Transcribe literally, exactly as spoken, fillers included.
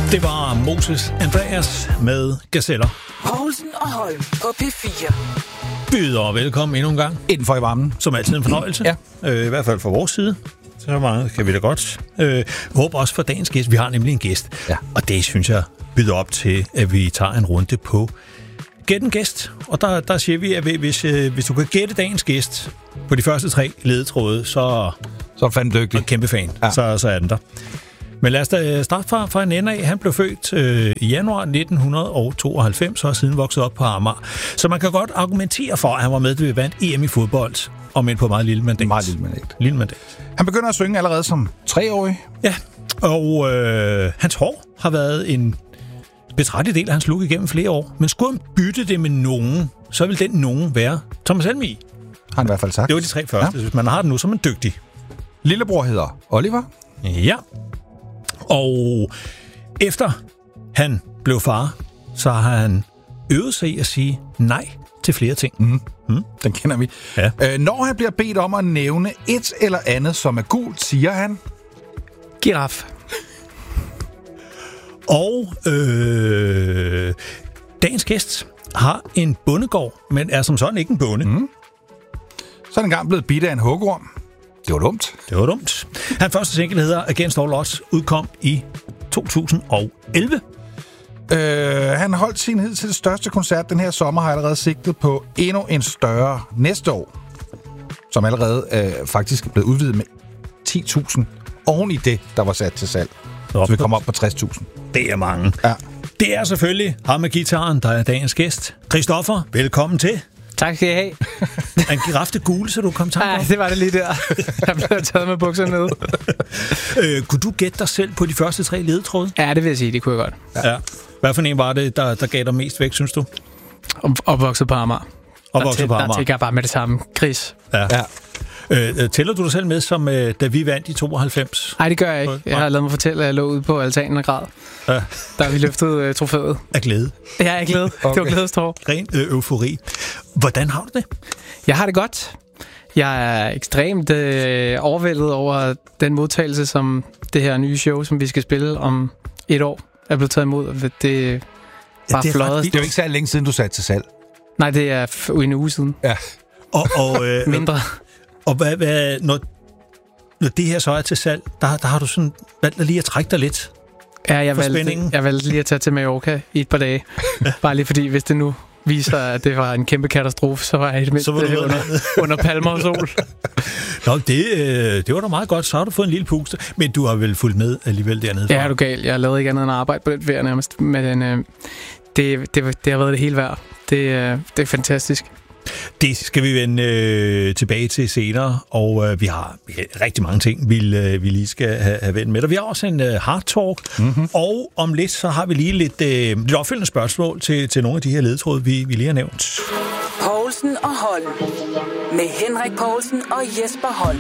Det var Moses Andreas med Gazeller. Poulsen og Holm på P fire. Byder velkommen endnu en gang. Indenfor i varmen. Som altid en fornøjelse. Ja. Øh, I hvert fald fra vores side. Så meget kan vi da godt. Øh, håber også for dagens gæst. Vi har nemlig en gæst. Ja. Og det synes jeg byder op til, at vi tager en runde på Gæt en gæst. Og der, der siger vi, at hvis, øh, hvis du kan gætte dagens gæst på de første tre ledetråde, så, så er fandme dygtig. En kæmpe fan. Ja. Så, så er den der. Men lad os da starte fra, fra en ende af. Han blev født øh, i januar nitten tooghalvfems og har siden vokset op på Amager. Så man kan godt argumentere for, at han var med, til vi vandt E M i fodbold, om end på meget lille mandat. Meget lille mandat. Lille mandat. Han begynder at synge allerede som treårig. Ja, og øh, hans hår har været en betragtet del af hans look igennem flere år. Men skulle han bytte det med nogen, så vil den nogen være Thomas Helmig. Har han i hvert fald sagt. Det var de tre første. Ja. Hvis man har den nu, så er man dygtig. Lillebror hedder Oliver. Ja. Og efter han blev far, så har han øvet sig i at sige nej til flere ting. Mm. Mm. Den kender vi. Ja. Øh, når han bliver bedt om at nævne et eller andet, som er gult, siger han... Giraf. Og øh, dagens gæst har en bondegård, men er som sådan ikke en bonde. Mm. Så er han engang blevet bidt af en hugorm. Det var dumt. Det var dumt. Hans første single hedder Against All Odds, udkom i to tusind og elleve. Øh, han holdt sin hed til det største koncert den her sommer, har allerede sigtet på endnu en større næste år, som allerede øh, faktisk er blevet udvidet med ti tusind oven i det, der var sat til salg. Så, så vi kommer op på tres tusind. Det er mange. Ja. Det er selvfølgelig ham med gitaren, der er dagens gæst. Christoffer, velkommen til. Tak skal I have. En girafte gule, så du kom til. Nej, det var det lige der. Jeg blev taget med bukserne nede. øh, kunne du gætte dig selv på de første tre ledetråde? Ja, det vil jeg sige, det kunne jeg godt. Ja. Hvad for en var det, der, der gav dig mest væk, synes du? Opvokset på Amager. Opvokset på Amager. Der tænker jeg bare med det samme. Gris. Ja. Ja. Øh, tæller du dig selv med, som øh, da vi vandt i tooghalvfems? Nej, det gør jeg ikke. Jeg har lavet mig fortælle, at jeg lå ude på altanen og græd. Ja. Der vi løftede øh, trofæet. Af glæde? Ja, af glæde. Okay. Det var glædestår. Ren øh, eufori. Hvordan har du det? Jeg har det godt. Jeg er ekstremt øh, overvældet over den modtagelse, som det her nye show, som vi skal spille om et år, er blevet taget imod. Det er bare ja, flot. Det er jo ikke så længe siden, du satte til salg. Nej, det er f- en uge siden. Ja. Og, og, øh, Mindre. Og hvad, hvad, når, når det her så er til salg, der, der har du sådan valgt lige at trække dig lidt. Ja, jeg valgte, jeg valgte lige at tage til Mallorca i et par dage. Bare lige fordi, hvis det nu viser, at det var en kæmpe katastrofe, så var jeg i det mindste under, under palmer og sol. Nå, det, det var da meget godt. Så har du fået en lille puste. Men du har vel fulgt med alligevel dernede? Ja, er du gal. Jeg lavede ikke andet end arbejde på den ferie nærmest. Men øh, det, det, det har været det hele værd. Det, øh, det er fantastisk. Det skal vi vende øh, tilbage til senere, og øh, vi, har, vi har rigtig mange ting, vi, øh, vi lige skal have, have vendt med. Og vi har også en øh, hard talk, mm-hmm. og om lidt, så har vi lige lidt, øh, lidt opfølgende spørgsmål til, til nogle af de her ledetråde, vi, vi lige har nævnt. Poulsen og Holm. Med Henrik Poulsen og Jesper Holm.